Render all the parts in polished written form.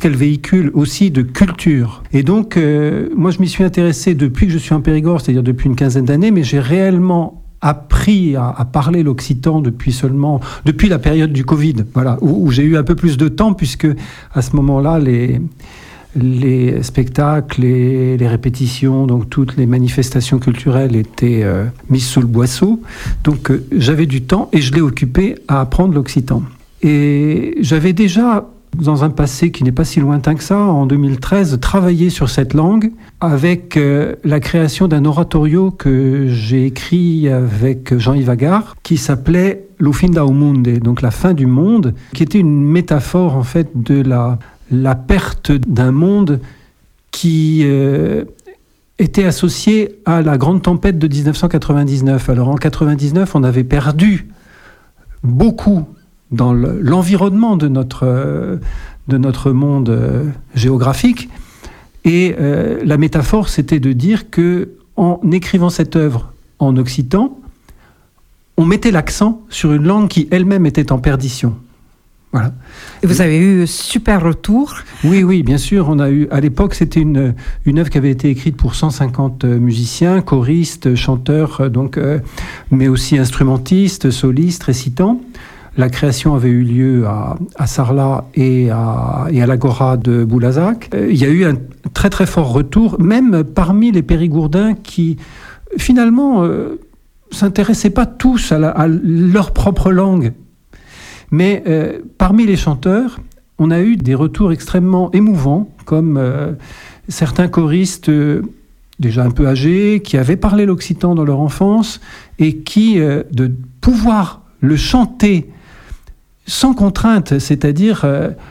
qu'elle véhicule aussi de culture. Et donc, moi, je m'y suis intéressé depuis que je suis en Périgord, c'est-à-dire depuis une quinzaine d'années, mais j'ai réellement appris à parler l'occitan depuis la période du Covid, voilà, où j'ai eu un peu plus de temps, puisque à ce moment-là, les spectacles, les répétitions, donc toutes les manifestations culturelles étaient mises sous le boisseau. Donc j'avais du temps et je l'ai occupé à apprendre l'occitan. Et j'avais déjà, dans un passé qui n'est pas si lointain que ça, en 2013, travaillé sur cette langue avec la création d'un oratorio que j'ai écrit avec Jean-Yves Agard, qui s'appelait « Lo fin da o munde », donc la fin du monde, qui était une métaphore en fait de la perte d'un monde qui était associé à la grande tempête de 1999. Alors en 1999, on avait perdu beaucoup dans l'environnement de notre monde géographique. Et la métaphore, c'était de dire qu'en écrivant cette œuvre en occitan, on mettait l'accent sur une langue qui elle-même était en perdition. Voilà. Et vous avez eu super retour? Oui, bien sûr. On a eu, à l'époque, c'était une œuvre qui avait été écrite pour 150 musiciens, choristes, chanteurs, mais aussi instrumentistes, solistes, récitants. La création avait eu lieu à Sarlat et à l'Agora de Boulazac. Il y a eu un très très fort retour, même parmi les Périgourdins qui, finalement, s'intéressaient pas tous à leur propre langue. Mais parmi les chanteurs, on a eu des retours extrêmement émouvants, comme certains choristes déjà un peu âgés, qui avaient parlé l'occitan dans leur enfance, et qui, de pouvoir le chanter sans contrainte, c'est-à-dire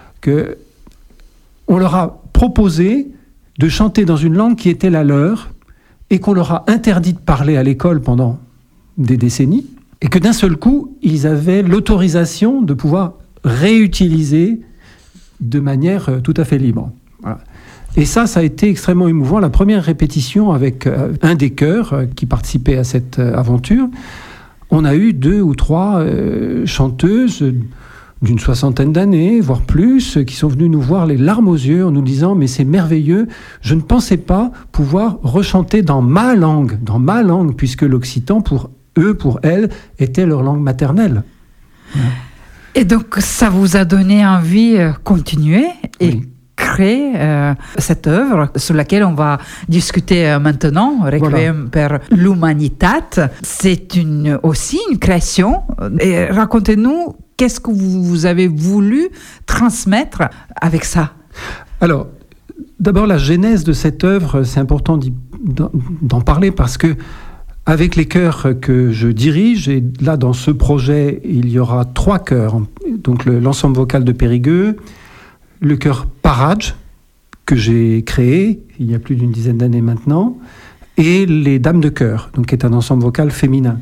qu'on leur a proposé de chanter dans une langue qui était la leur, et qu'on leur a interdit de parler à l'école pendant des décennies, et que d'un seul coup, ils avaient l'autorisation de pouvoir réutiliser de manière tout à fait libre. Voilà. Et ça a été extrêmement émouvant. La première répétition avec un des chœurs qui participait à cette aventure, on a eu 2 ou 3 chanteuses d'une 60aine d'années, voire plus, qui sont venues nous voir les larmes aux yeux en nous disant « Mais c'est merveilleux, je ne pensais pas pouvoir rechanter dans ma langue, puisque l'occitan, pour eux, pour elles, était leur langue maternelle. » Et donc, ça vous a donné envie de continuer et créer cette œuvre sur laquelle on va discuter maintenant, Requiem per l'Humanitat. C'est aussi une création. Et racontez-nous, qu'est-ce que vous avez voulu transmettre avec ça? Alors, d'abord, la genèse de cette œuvre, c'est important d'en parler parce que avec les chœurs que je dirige, et là, dans ce projet, il y aura 3 chœurs. Donc, l'ensemble vocal de Périgueux, le chœur Parage, que j'ai créé il y a plus d'une dizaine d'années maintenant, et les Dames de chœur, donc qui est un ensemble vocal féminin.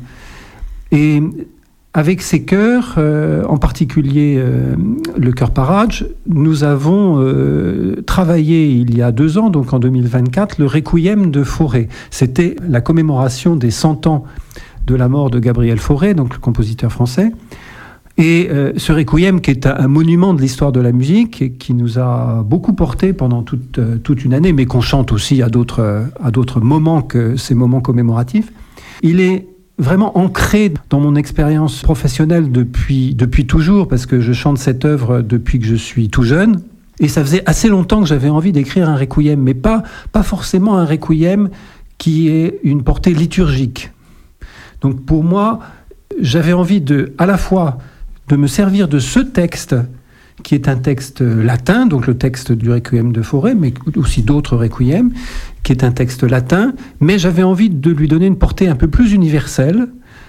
Et avec ces chœurs, en particulier le chœur Parage, nous avons travaillé il y a 2 ans, donc en 2024, le Requiem de Fauré. C'était la commémoration des 100 ans de la mort de Gabriel Fauré, donc le compositeur français. Et ce Requiem, qui est un monument de l'histoire de la musique, et qui nous a beaucoup porté pendant toute une année, mais qu'on chante aussi à d'autres moments que ces moments commémoratifs, il est vraiment ancré dans mon expérience professionnelle depuis toujours, parce que je chante cette œuvre depuis que je suis tout jeune. Et ça faisait assez longtemps que j'avais envie d'écrire un requiem, mais pas forcément un requiem qui ait une portée liturgique. Donc pour moi, j'avais envie à la fois de me servir de ce texte, qui est un texte latin, donc le texte du Requiem de Fauré, mais aussi d'autres requiems, qui est un texte latin, mais j'avais envie de lui donner une portée un peu plus universelle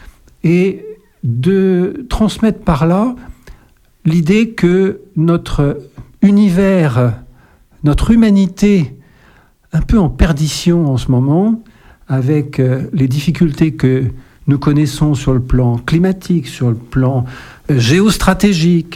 et de transmettre par là l'idée que notre univers, notre humanité, un peu en perdition en ce moment, avec les difficultés que nous connaissons sur le plan climatique, sur le plan géostratégique,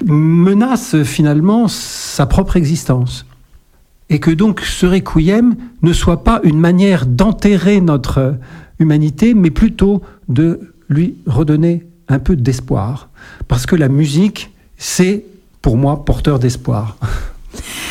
menace finalement sa propre existence. Et que donc ce requiem ne soit pas une manière d'enterrer notre humanité, mais plutôt de lui redonner un peu d'espoir. Parce que la musique, c'est pour moi porteur d'espoir.